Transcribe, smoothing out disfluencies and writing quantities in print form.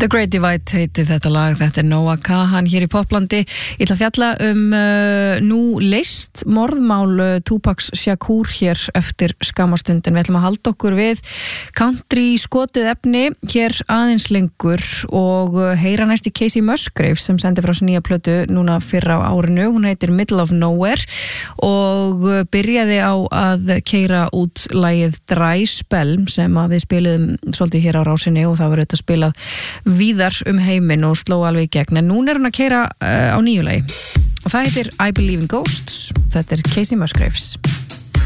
The Great Divide heitir þetta lag, þetta Noah Kahan hér í Poplandi. Ég ætla að fjalla nú leyst morðmál Tupacs Shakur hér eftir skamastund, en við ætlum að halda okkur við country skotið efni hér aðeins lengur og heyra næst í Kacey Musgraves sem sendi frá sér nýja plötu núna fyrr á árinu. Hún heitir Middle of Nowhere og byrjaði á að keyra út lagið Dry Spell sem að við spiluðum svolítið hér á rásinni og það var auðvitað spilað víðar heiminn og sló alveg í gegn, en núna hún að keyra á nýju lagi og það heitir I Believe in Ghosts. Þetta Kacey Musgraves.